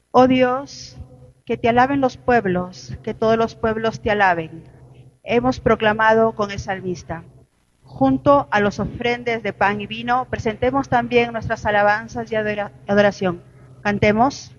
Oh Dios, que te alaben los pueblos, que todos los pueblos te alaben. Hemos proclamado con el salmista. Junto a los ofrendes de pan y vino, presentemos también nuestras alabanzas y adoración. Cantemos.